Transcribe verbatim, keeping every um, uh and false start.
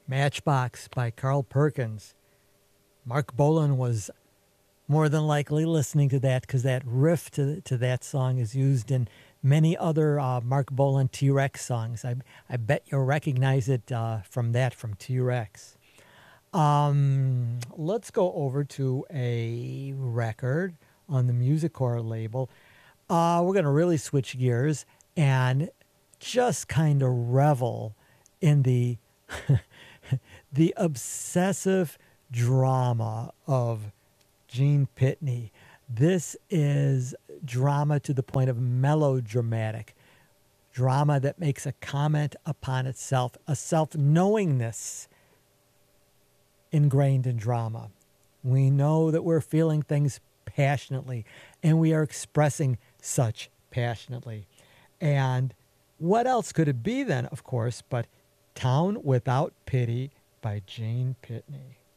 Matchbox by Carl Perkins. Mark Bolan was more than likely listening to that because that riff to to that song is used in many other uh, Mark Bolan T-Rex songs. I I bet you'll recognize it uh, from that, from T-Rex. Um, let's go over to a record on the Musicore label. Uh, we're going to really switch gears and just kind of revel in the the obsessive drama of Gene Pitney. This is drama to the point of melodramatic. Drama that makes a comment upon itself, a self-knowingness ingrained in drama. We know that we're feeling things passionately, and we are expressing such passionately. And what else could it be then, of course, but Town Without Pity by Gene Pitney.